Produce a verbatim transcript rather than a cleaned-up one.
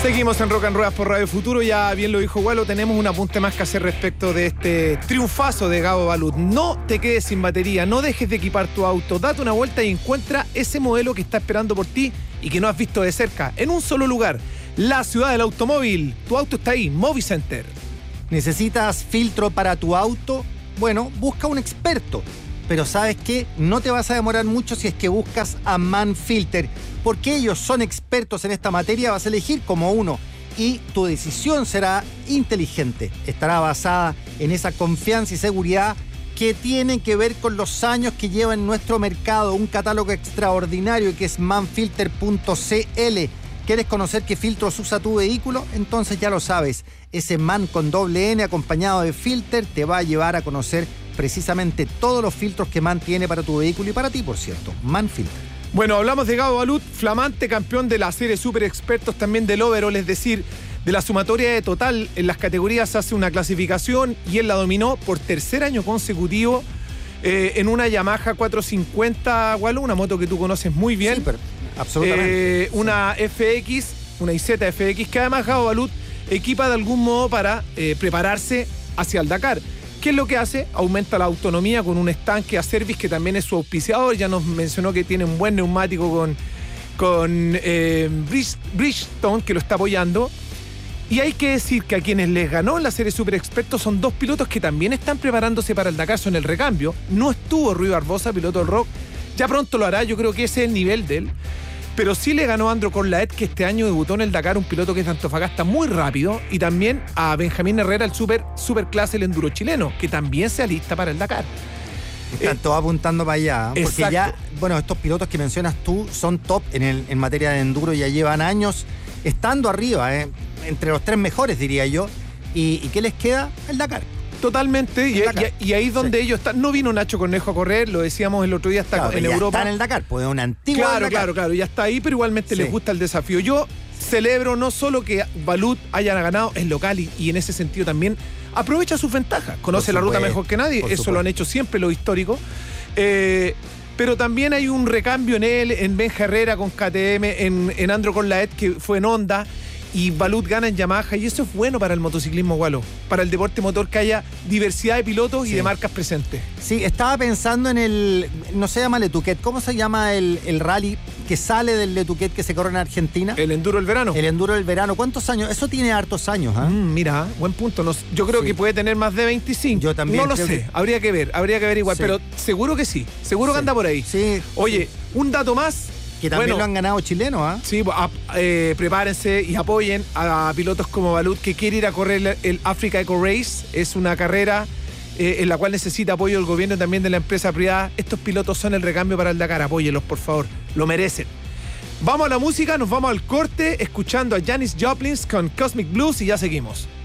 Seguimos en Rock and Ruedas por Radio Futuro. Ya bien lo dijo Gualo, tenemos un apunte más que hacer respecto de este triunfazo de Gabo Balut. No te quedes sin batería, no dejes de equipar tu auto, date una vuelta y encuentra ese modelo que está esperando por ti y que no has visto de cerca, en un solo lugar, la ciudad del automóvil. Tu auto está ahí, Movicenter. ¿Necesitas filtro para tu auto? Bueno, busca un experto. Pero ¿sabes qué? No te vas a demorar mucho si es que buscas a Manfilter, porque ellos son expertos en esta materia. Vas a elegir como uno y tu decisión será inteligente. Estará basada en esa confianza y seguridad que tienen que ver con los años que lleva en nuestro mercado. Un catálogo extraordinario que es manfilter punto c l. ¿Quieres conocer qué filtros usa tu vehículo? Entonces ya lo sabes. Ese man con doble N acompañado de filter te va a llevar a conocer precisamente todos los filtros que MAN tiene para tu vehículo y para ti, por cierto. Manfilter. Bueno, hablamos de Gabo Balut, flamante campeón de la serie Super Expertos, también del overall, es decir, de la sumatoria de total en las categorías. Hace una clasificación y él la dominó por tercer año consecutivo eh, en una Yamaha cuatrocientos cincuenta, Gualo, una moto que tú conoces muy bien. Sí, pero absolutamente. Eh, una F X, una I Z F X, que además Gabo Balut equipa de algún modo para eh, prepararse hacia el Dakar. ¿Qué es lo que hace? Aumenta la autonomía con un estanque a Service, que también es su auspiciador. Ya nos mencionó que tiene un buen neumático con, con eh, Bridgestone, que lo está apoyando. Y hay que decir que a quienes les ganó en la serie Super Expertos son dos pilotos que también están preparándose para el Dakar, son el recambio. No estuvo Rui Barbosa, piloto del Rock. Ya pronto lo hará, yo creo que ese es el nivel de él. Pero sí le ganó a Andro Corlaet, que este año debutó en el Dakar, un piloto que es de Antofagasta muy rápido, y también a Benjamín Herrera, el super, super clase, el enduro chileno, que también se alista para el Dakar. Están eh, todos apuntando para allá, porque exacto. ya, bueno, estos pilotos que mencionas tú son top en, el, en materia de enduro, ya llevan años estando arriba, eh, entre los tres mejores, diría yo. ¿Y, y qué les queda? El Dakar. Totalmente, y, y, y ahí es donde sí. ellos están. No vino Nacho Cornejo a correr, lo decíamos el otro día, está claro, en ya Europa. Está en el Dakar, pues es un antiguo Claro, Dakar. claro, claro, ya está ahí, pero igualmente sí. les gusta el desafío. Yo celebro no solo que Balut haya ganado, es local y, y en ese sentido también aprovecha sus ventajas. Conoce la ruta mejor que nadie, eso supuesto. Lo han hecho siempre los históricos. Eh, pero también hay un recambio en él, en Benja Herrera con K T M, en, en Andro Corlaet, que fue en Honda. Y Balut gana en Yamaha, y eso es bueno para el motociclismo, Gualo, para el deporte motor, que haya diversidad de pilotos sí. y de marcas presentes. Sí, estaba pensando en el, no se llama Letuquet, ¿cómo se llama el, el rally que sale del Letuquet que se corre en Argentina? El Enduro del Verano. El Enduro del Verano, ¿cuántos años? Eso tiene hartos años, ¿ah? ¿eh? Mm, mira, buen punto. No, yo creo sí. que puede tener más de veinticinco. Yo también. No lo sé, que... habría que ver, habría que ver igual, sí. pero seguro que sí, seguro sí. que anda por ahí. Sí. Oye, un dato más. Que también bueno, lo han ganado chilenos, ¿ah? ¿eh? Sí, a, eh, prepárense y apoyen a, a pilotos como Balut, que quiere ir a correr el, el Africa Eco Race. Es una carrera eh, en la cual necesita apoyo del gobierno y también de la empresa privada. Estos pilotos son el recambio para el Dakar. Apóyenlos, por favor. Lo merecen. Vamos a la música, nos vamos al corte, escuchando a Janis Joplin con Cosmic Blues y ya seguimos.